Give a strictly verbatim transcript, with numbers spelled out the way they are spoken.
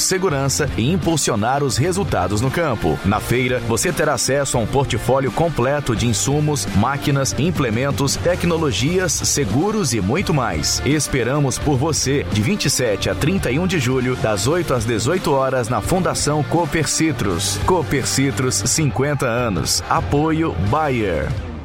segurança e impulsionar os resultados no campo. Na feira, você terá acesso a um portfólio completo de insumos, máquinas, implementos, tecnologias, seguros e muito mais. Esperamos por você de vinte e sete a trinta e um de julho, das oito às dezoito horas, na Fundação Cooper Citrus. Cooper Citrus, cinquenta anos. Apoio Bayer.